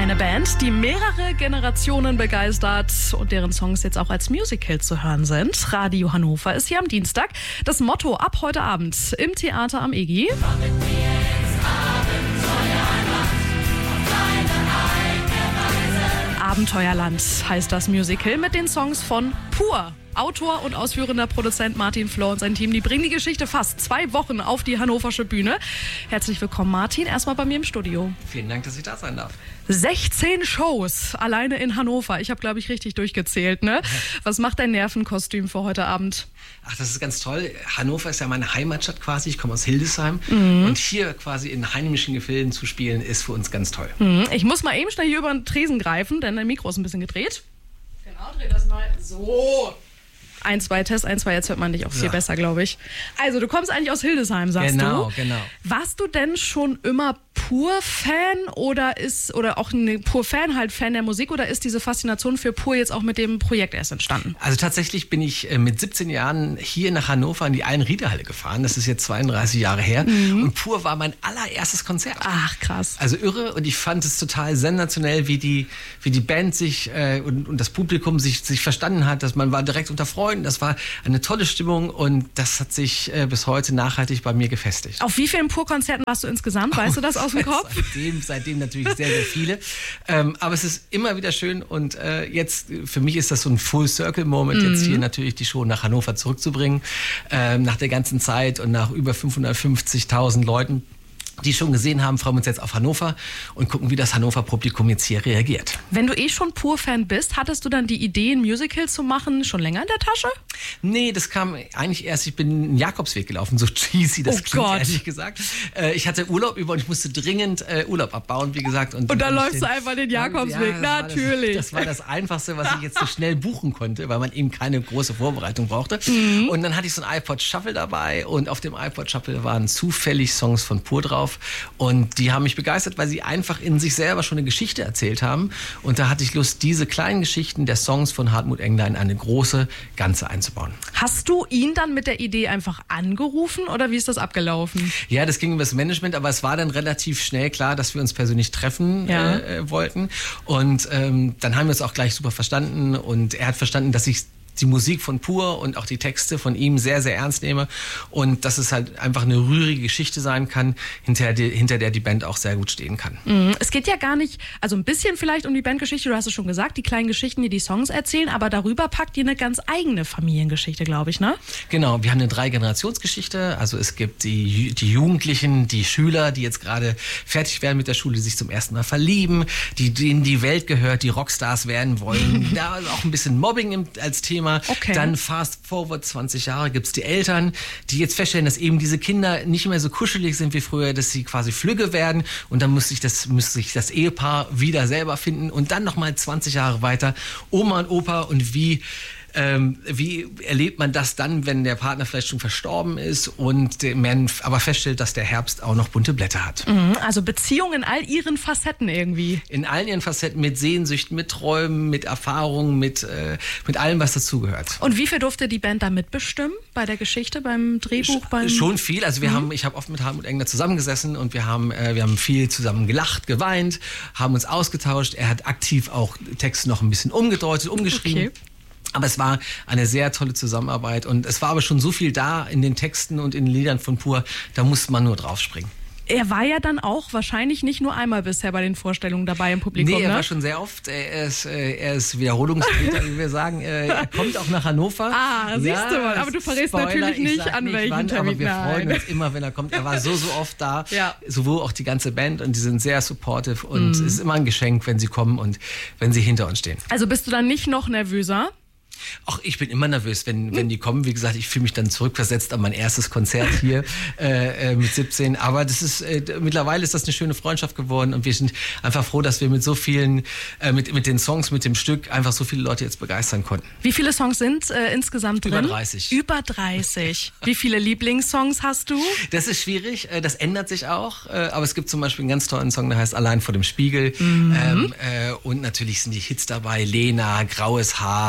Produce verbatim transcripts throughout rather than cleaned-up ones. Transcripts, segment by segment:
Eine Band, die mehrere Generationen begeistert und deren Songs jetzt auch als Musical zu hören sind. Radio Hannover ist hier am Dienstag. Das Motto ab heute Abend im Theater am EGI. Abenteuerland heißt das Musical mit den Songs von Pur. Autor und ausführender Produzent Martin Flor und sein Team, die bringen die Geschichte fast zwei Wochen auf die hannoversche Bühne. Herzlich willkommen, Martin, erstmal bei mir im Studio. Vielen Dank, dass ich da sein darf. sechzehn Shows alleine in Hannover. Ich habe, glaube ich, richtig durchgezählt, ne? Was macht dein Nervenkostüm für heute Abend? Ach, das ist ganz toll. Hannover ist ja meine Heimatstadt quasi. Ich komme aus Hildesheim. Mhm. Und hier quasi in heimischen Gefilden zu spielen, ist für uns ganz toll. Mhm. Ich muss mal eben schnell hier über den Tresen greifen, denn dein Mikro ist ein bisschen gedreht. Genau, dreh das mal so. Ein, zwei, Test, ein, zwei, jetzt hört man dich auch viel ja. besser, glaube ich. Also, du kommst eigentlich aus Hildesheim, sagst genau, du. Genau, genau. Warst du denn schon immer Pur-Fan oder ist, oder auch ein Pur-Fan, halt Fan der Musik, oder ist diese Faszination für Pur jetzt auch mit dem Projekt erst entstanden? Also tatsächlich bin ich äh, mit siebzehn Jahren hier nach Hannover in die Allen-Riede-Halle gefahren. Das ist jetzt zweiunddreißig Jahre her. Mhm. Und Pur war mein allererstes Konzert. Ach, krass. Also irre, und ich fand es total sensationell, wie die, wie die Band sich äh, und, und das Publikum sich, sich verstanden hat. Dass man war direkt unter Freunden. Das war eine tolle Stimmung, und das hat sich äh, bis heute nachhaltig bei mir gefestigt. Auf wie vielen Pur-Konzerten warst du insgesamt? Weißt du das aus dem Kopf? Seitdem, seitdem natürlich sehr, sehr viele. Ähm, aber es ist immer wieder schön, und äh, jetzt, für mich ist das so ein Full-Circle-Moment, mhm. jetzt hier natürlich die Show nach Hannover zurückzubringen, ähm, nach der ganzen Zeit und nach über fünfhundertfünfzigtausend Leuten, die schon gesehen haben, freuen wir uns jetzt auf Hannover und gucken, wie das Hannover-Publikum jetzt hier reagiert. Wenn du eh schon Pur-Fan bist, hattest du dann die Idee, ein Musical zu machen, schon länger in der Tasche? Nee, das kam eigentlich erst, ich bin einen Jakobsweg gelaufen, so cheesy das oh klingt, Gott. ehrlich gesagt. Äh, ich hatte Urlaub über und ich musste dringend äh, Urlaub abbauen, wie gesagt. Und, und dann läufst den, du einfach den Jakobsweg, ja, natürlich. Das, das war das Einfachste, was ich jetzt so schnell buchen konnte, weil man eben keine große Vorbereitung brauchte. Mhm. Und dann hatte ich so ein iPod Shuffle dabei, und auf dem iPod Shuffle waren zufällig Songs von Pur drauf, und die haben mich begeistert, weil sie einfach in sich selber schon eine Geschichte erzählt haben. Und da hatte ich Lust, diese kleinen Geschichten der Songs von Hartmut Engler in eine große Ganze einzubauen. Hast du ihn dann mit der Idee einfach angerufen, oder wie ist das abgelaufen? Ja, das ging über das Management, aber es war dann relativ schnell klar, dass wir uns persönlich treffen ja. äh, wollten. Und ähm, dann haben wir uns auch gleich super verstanden, und er hat verstanden, dass ich die Musik von Pur und auch die Texte von ihm sehr, sehr ernst nehme, und dass es halt einfach eine rührige Geschichte sein kann, hinter, die, hinter der die Band auch sehr gut stehen kann. Mhm. Es geht ja gar nicht, also ein bisschen vielleicht um die Bandgeschichte, du hast es schon gesagt, die kleinen Geschichten, die die Songs erzählen, aber darüber packt ihr eine ganz eigene Familiengeschichte, glaube ich, ne? Genau, wir haben eine Drei-Generationsgeschichte, also es gibt die, die Jugendlichen, die Schüler, die jetzt gerade fertig werden mit der Schule, die sich zum ersten Mal verlieben, die, denen die Welt gehört, die Rockstars werden wollen, da auch ein bisschen Mobbing im, als Thema. Okay. Dann fast forward zwanzig Jahre gibt es die Eltern, die jetzt feststellen, dass eben diese Kinder nicht mehr so kuschelig sind wie früher, dass sie quasi flügge werden, und dann muss sich das, muss sich das Ehepaar wieder selber finden, und dann nochmal zwanzig Jahre weiter Oma und Opa, und wie Ähm, wie erlebt man das dann, wenn der Partner vielleicht schon verstorben ist und man aber feststellt, dass der Herbst auch noch bunte Blätter hat. Mhm, also Beziehungen in all ihren Facetten irgendwie. In all ihren Facetten, mit Sehnsüchten, mit Träumen, mit Erfahrungen, mit, äh, mit allem, was dazugehört. Und wie viel durfte die Band da mitbestimmen bei der Geschichte, beim Drehbuch? Beim Schon viel. Also wir mhm. haben, ich habe oft mit Hartmut Engler zusammengesessen, und wir haben, äh, wir haben viel zusammen gelacht, geweint, haben uns ausgetauscht. Er hat aktiv auch Texte noch ein bisschen umgedeutet, umgeschrieben. Okay. Aber es war eine sehr tolle Zusammenarbeit, und es war aber schon so viel da in den Texten und in den Liedern von Pur, da musste man nur draufspringen. Er war ja dann auch wahrscheinlich nicht nur einmal bisher bei den Vorstellungen dabei im Publikum. Nee, er ne? war schon sehr oft. Er ist, er ist Wiederholungstäter, wie wir sagen. Er kommt auch nach Hannover. Ah, siehst ja, du mal. Aber du verrätst Spoiler, natürlich nicht, an nicht welchen wann, Termin. Aber wir freuen uns immer, wenn er kommt. Er war so, so oft da. Ja. Sowohl auch die ganze Band, und die sind sehr supportive. Und es mm. ist immer ein Geschenk, wenn sie kommen und wenn sie hinter uns stehen. Also bist du dann nicht noch nervöser? Ach, ich bin immer nervös, wenn, wenn die kommen. Wie gesagt, ich fühle mich dann zurückversetzt an mein erstes Konzert hier äh, mit siebzehn. Aber das ist äh, mittlerweile ist das eine schöne Freundschaft geworden, und wir sind einfach froh, dass wir mit so vielen, äh, mit, mit den Songs, mit dem Stück einfach so viele Leute jetzt begeistern konnten. Wie viele Songs sind äh, insgesamt drin? Über dreißig. Über dreißig. Wie viele Lieblingssongs hast du? Das ist schwierig, äh, das ändert sich auch. Äh, aber es gibt zum Beispiel einen ganz tollen Song, der heißt Allein vor dem Spiegel. Mhm. Ähm, äh, und natürlich sind die Hits dabei, Lena, Graues Haar, äh,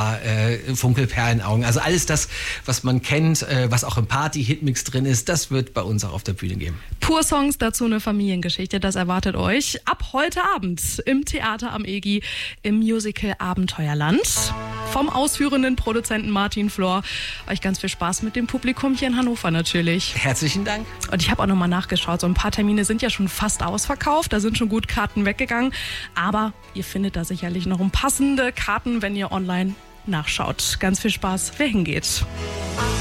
äh, Funkelperlenaugen. Also alles das, was man kennt, äh, was auch im Party-Hitmix drin ist, das wird bei uns auch auf der Bühne geben. Pur-Songs, dazu eine Familiengeschichte, das erwartet euch ab heute Abend im Theater am E G I im Musical Abenteuerland. Vom ausführenden Produzenten Martin Flor. Euch ganz viel Spaß mit dem Publikum hier in Hannover natürlich. Herzlichen Dank. Und ich habe auch nochmal nachgeschaut, so ein paar Termine sind ja schon fast ausverkauft, da sind schon gut Karten weggegangen. Aber ihr findet da sicherlich noch ein passende Karten, wenn ihr online nachschaut. Ganz viel Spaß, wer hingeht.